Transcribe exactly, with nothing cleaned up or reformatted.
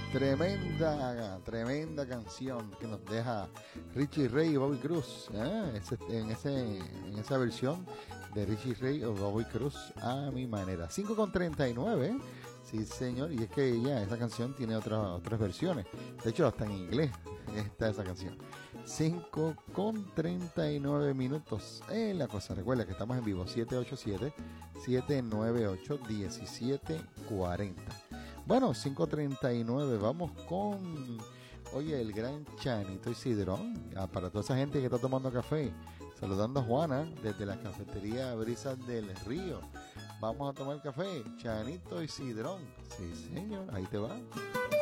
Tremenda, tremenda canción que nos deja Richie Ray y Bobby Cruz, ¿eh? Ese, en, ese, en esa versión de Richie Ray o Bobby Cruz a mi manera. cinco con treinta y nueve, ¿eh? Sí señor, y es que ella, esa canción tiene otra, otras versiones, de hecho hasta en inglés está esa canción. cinco con treinta y nueve minutos en la cosa, recuerda que estamos en vivo, siete ocho siete, siete nueve ocho, uno siete cuatro cero. Bueno, cinco treinta y nueve, vamos con, oye, el gran Chanito Isidrón, ah, para toda esa gente que está tomando café, saludando a Juana desde la cafetería Brisas del Río. Vamos a tomar café, Chanito Isidrón, sí señor, ahí te va.